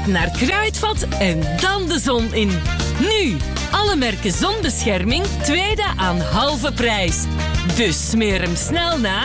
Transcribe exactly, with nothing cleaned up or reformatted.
Direct naar Kruidvat en dan de zon in. Nu, alle merken zonbescherming, tweede aan halve prijs. Dus smeer hem snel naar